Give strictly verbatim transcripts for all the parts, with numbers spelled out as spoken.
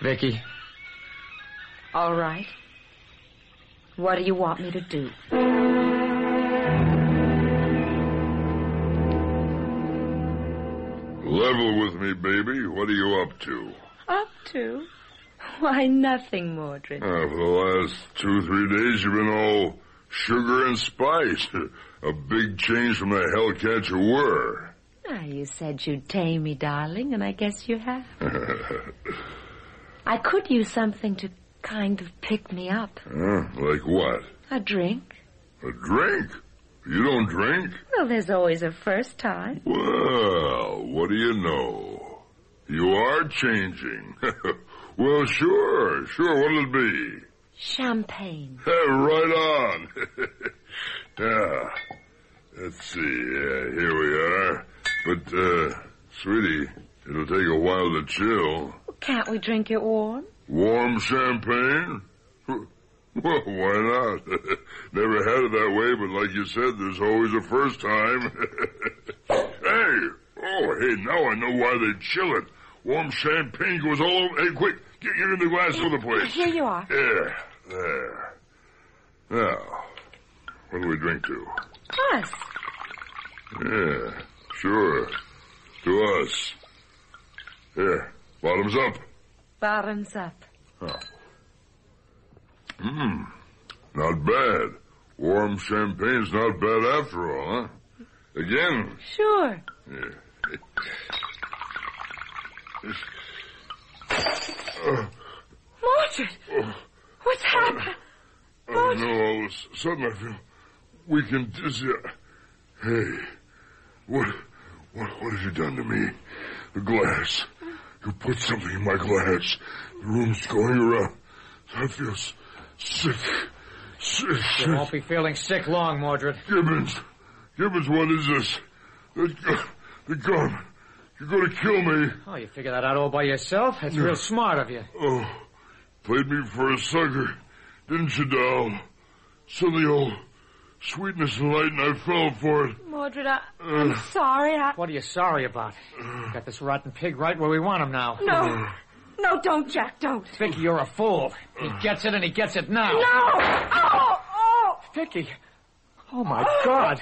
Vicky. All right. What do you want me to do? Level with me, baby. What are you up to? Up to? Why, nothing, Mordred. Uh, for the last two or three days, you've been all sugar and spice. A big change from the hellcat you were. Ah, you said you'd tame me, darling, and I guess you have. I could use something to kind of pick me up. Uh, like what? A drink. A drink? You don't drink? Well, there's always a first time. Well, what do you know? You are changing. Well, sure, sure. What'll it be? Champagne. Right on. Yeah. Let's see. Yeah, here we are. But, uh, sweetie, it'll take a while to chill. Can't we drink it warm? Warm champagne? Well, why not? Never had it that way, but like you said, there's always a first time. Hey! Oh, hey, now I know why they chill it. Warm champagne goes all over. Hey, quick, get, get in the glass for the place. Here you are. There, there. Now, what do we drink to? Us. Yeah, sure. To us. Here, bottoms up. Bottoms up. Oh. Hmm, not bad. Warm champagne's not bad after all, huh? Again? Sure. Yeah. uh, Mordred! oh, What's happened? uh, I don't know, all of a sudden I feel weak and dizzy. Hey, what, what, what have you done to me? The glass. You put something in my glass. The room's going around. I feel sick. Sick. You won't be feeling sick long, Mordred. Gibbons. Gibbons, what is this? The gun. The gun. You're going to kill me. Oh, you figured that out all by yourself? That's real smart of you. Oh, played me for a sucker, didn't you, doll? Silly old sweetness and light, and I fell for it. Mordred, I, I'm uh, sorry. I... What are you sorry about? Uh, Got this rotten pig right where we want him now. No. Uh, no, don't, Jack, don't. Vicky, you're a fool. He gets it, and he gets it now. No! Oh! Oh! Vicky. Oh, my oh. God.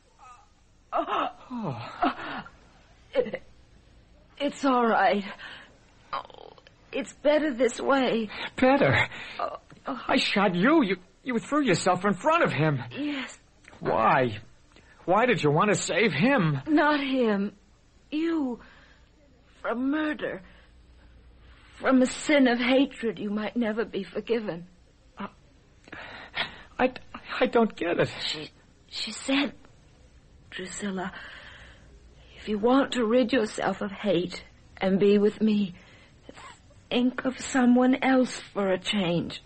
Oh. It, it's all right. Oh, it's better this way. Better? Oh, oh. I shot you. You you threw yourself in front of him. Yes. Why? Why did you want to save him? Not him. You. From murder. From a sin of hatred you might never be forgiven. Uh, I, I don't get it. She, she said, Drusilla, if you want to rid yourself of hate and be with me, think of someone else for a change.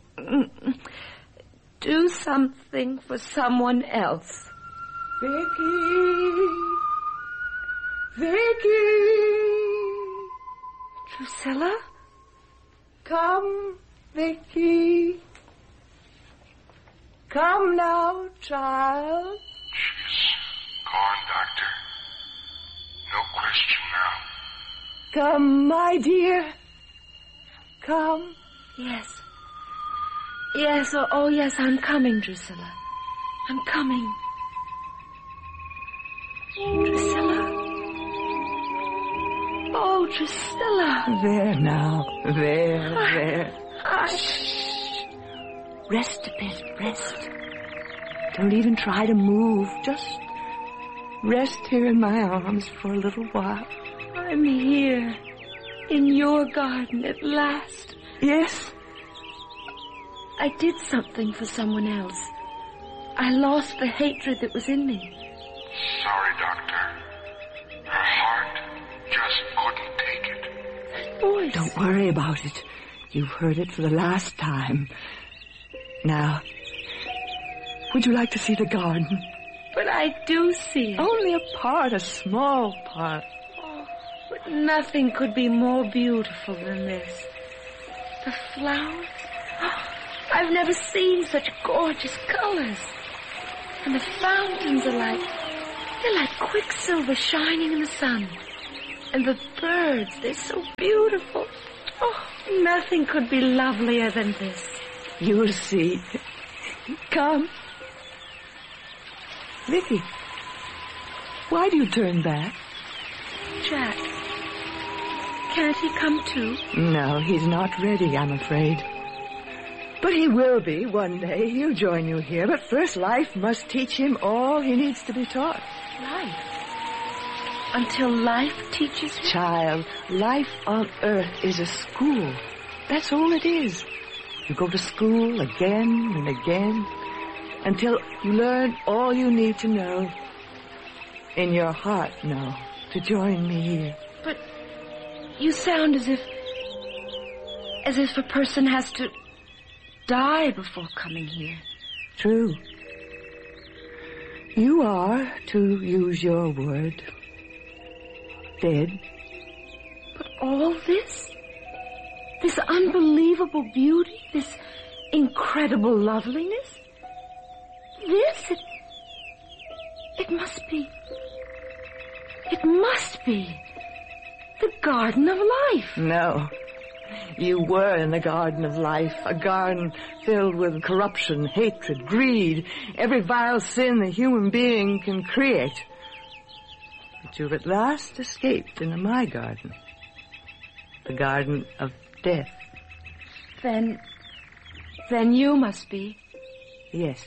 Do something for someone else. Vicky! Vicky! Drusilla? Come, Vicky. Come now, child. She's gone, Doctor. No question now. Come, my dear. Come. Yes. Yes, oh, oh yes, I'm coming, Drusilla. I'm coming. Drusilla? Oh, Drusilla. There now. There, there. Hush. Rest a bit, rest. Don't even try to move. Just rest here in my arms for a little while. I'm here. In your garden at last. Yes. I did something for someone else. I lost the hatred that was in me. Sorry, Doctor. Her heart just couldn't take it. That voice. Don't worry about it. You've heard it for the last time. Now, would you like to see the garden? But I do see it. Only a part, a small part. Oh, but nothing could be more beautiful than this. The flowers. Oh, I've never seen such gorgeous colors. And the fountains are like, they're like quicksilver shining in the sun. And the birds, they're so beautiful. Oh, Nothing could be lovelier than this. You'll see. Come. Vicky, why do you turn back? Jack, can't he come too? No, he's not ready, I'm afraid. But he will be one day. He'll join you here. But first, life must teach him all he needs to be taught. Life? Until life teaches him? Child, life on earth is a school. That's all it is. You go to school again and again until you learn all you need to know. In your heart now, to join me here. But you sound as if... as if a person has to die before coming here. True. You are, to use your word, dead. But all this? This unbelievable beauty? This incredible loveliness? This? It, it must be... It must be the Garden of Life. No. You were in the Garden of Life, a garden filled with corruption, hatred, greed, every vile sin the human being can create. But you've at last escaped into my garden, the Garden of Death. Then, then you must be. Yes.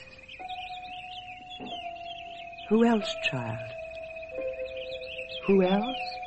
Who else, child? Who else?